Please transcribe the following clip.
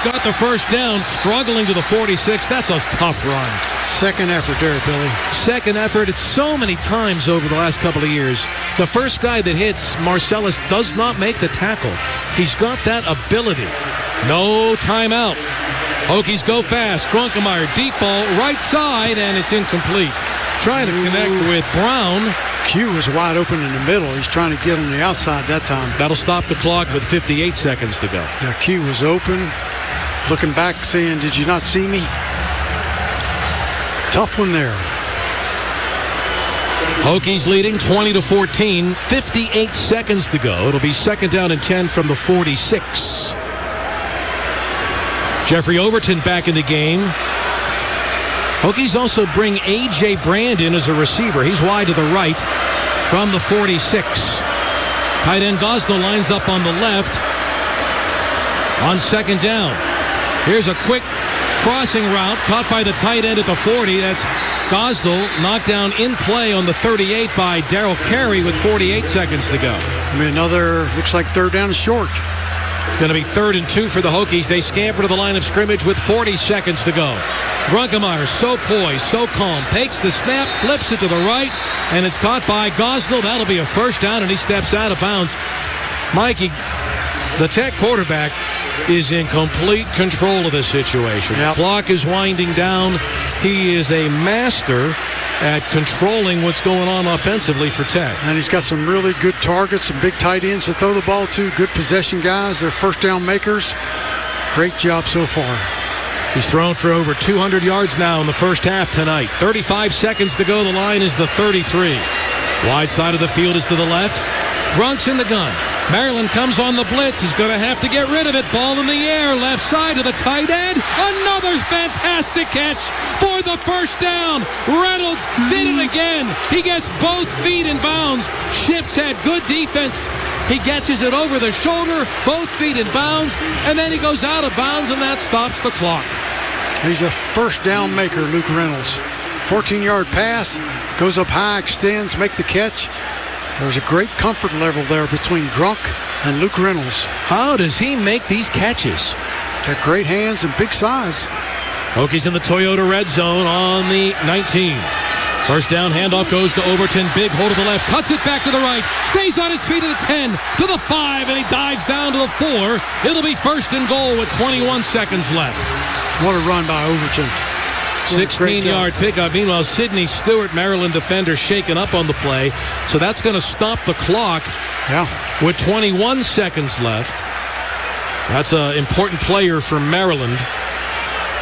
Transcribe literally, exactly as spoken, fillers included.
got the first down, struggling to the forty-six. That's a tough run. Second effort there, Billy. Second effort. It's so many times over the last couple of years. The first guy that hits, Marcellus does not make the tackle. He's got that ability. No timeout. Hokies go fast. Grunkemeyer, deep ball, right side, and it's incomplete. Trying to connect with Brown. Q was wide open in the middle. He's trying to get on the outside that time. That'll stop the clock with fifty-eight seconds to go. Yeah, Q was open. Looking back, saying, did you not see me? Tough one there. Hokies leading twenty to fourteen. fifty-eight seconds to go. It'll be second down and ten from the forty-six. Jeffrey Overton back in the game. Hokies also bring A J. Brandon as a receiver. He's wide to the right from the forty-six. Tight end Gosnell lines up on the left on second down. Here's a quick crossing route caught by the tight end at the forty. That's Gosnell knocked down in play on the thirty-eight by Darrell Carey with forty-eight seconds to go. I mean, another, looks like third down and short. It's going to be third and two for the Hokies. They scamper to the line of scrimmage with forty seconds to go. Grunkemeyer, so poised, so calm, takes the snap, flips it to the right, and it's caught by Gosnell. That'll be a first down, and he steps out of bounds. Mikey, the Tech quarterback is in complete control of this situation. Yep. The clock is winding down. He is a master at controlling what's going on offensively for Tech. And he's got some really good targets, some big tight ends to throw the ball to, good possession guys. They're first down makers. Great job so far. He's thrown for over two hundred yards now in the first half tonight. thirty-five seconds to go. The line is the thirty-three. Wide side of the field is to the left. Grunk's in the gun. Maryland comes on the blitz. He's going to have to get rid of it. Ball in the air. Left side of the tight end. Another fantastic catch for the first down. Reynolds did it again. He gets both feet in bounds. Ships had good defense. He catches it over the shoulder, both feet in bounds, and then he goes out of bounds, and that stops the clock. He's a first down maker, Luke Reynolds. fourteen-yard pass, goes up high, extends, make the catch. There's a great comfort level there between Grunk and Luke Reynolds. How does he make these catches? Got great hands and big size. Hokies in the Toyota red zone on the nineteen. First down, handoff goes to Overton. Big hold to the left, cuts it back to the right, stays on his feet at the ten, to the five, and he dives down to the four. It'll be first and goal with twenty-one seconds left. What a run by Overton. sixteen-yard pickup. Meanwhile, Sidney Stewart, Maryland defender, shaken up on the play. So that's going to stop the clock yeah. with twenty-one seconds left. That's an important player for Maryland.